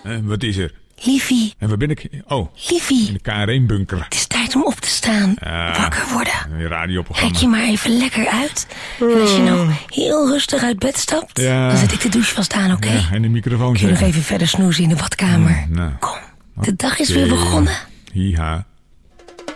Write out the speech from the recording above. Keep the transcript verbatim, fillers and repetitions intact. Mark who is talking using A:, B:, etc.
A: Uh, wat is er?
B: Liefie.
A: En waar ben ik? Oh,
B: Liefie.
A: in de K R één-bunker.
B: Het is tijd om op te staan.
A: Uh,
B: Wakker worden.
A: Een radioprogramma.
B: Kijk je maar even lekker uit. En als je nou heel rustig uit bed stapt,
A: ja.
B: dan zet ik de douche vast aan, oké? Okay?
A: Ja, en de microfoon.
B: Kun je nog even verder snoezen in de badkamer?
A: Mm, nou.
B: Kom, de dag is weer begonnen.
A: Hiha.